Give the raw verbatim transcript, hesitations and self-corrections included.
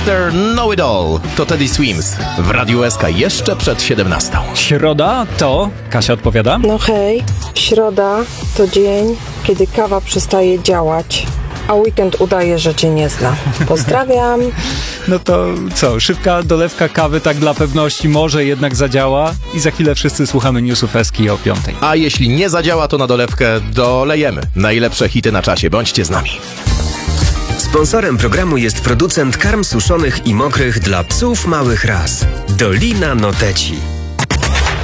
mister Know It All. To Teddy Swims w Radiu S K jeszcze przed siedemnastą. Środa to... Kasia odpowiada? No hej, środa to dzień, kiedy kawa przestaje działać, a weekend udaje, że cię nie zna. Pozdrawiam. No to co, szybka dolewka kawy tak dla pewności może jednak zadziała i za chwilę wszyscy słuchamy newsów Eski o piątej. A jeśli nie zadziała, to na dolewkę dolejemy. Najlepsze hity na czasie. Bądźcie z nami. Sponsorem programu jest producent karm suszonych i mokrych dla psów małych ras. Dolina Noteci.